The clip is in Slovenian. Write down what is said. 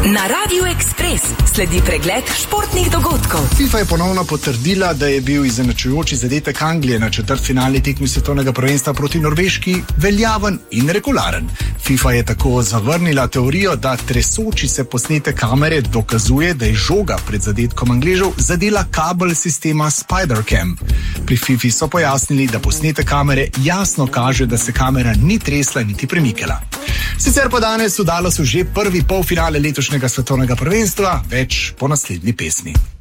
Na Radiu Ekspres sledi pregled športnih dogodkov. FIFA je ponovno potrdila, da je bil izenačujoči zadetek Anglije na četrtfinalni tekmi svetovnega prvenstva proti Norveški veljaven in regularen. FIFA je tako zavrnila teorijo, da tresoči se posnete kamere dokazuje, da je žoga pred zadetkom Angležev zadela kabel sistema Spidercam. Pri FIFA so pojasnili, da posnete kamere jasno kaže, da se kamera ni tresla niti premikala. Sicer pa danes v Dallasu že prvi polfinale letošnjega svetovnega prvenstva, več po naslednji pesmi.